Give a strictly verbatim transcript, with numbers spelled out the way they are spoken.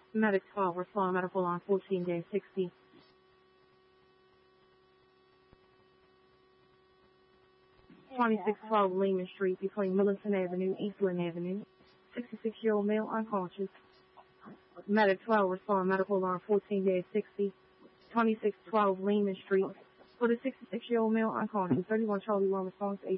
Medic twelve, respond medical on fourteen dash sixty. twenty-six twelve Lehman Street between Millicent Avenue, Eastland Avenue. sixty-six-year-old male unconscious. Medic twelve, respond medical on fourteen dash sixty. twenty-six twelve Lehman Street for the sixty-six-year-old male unconscious. thirty-one Charlie one response,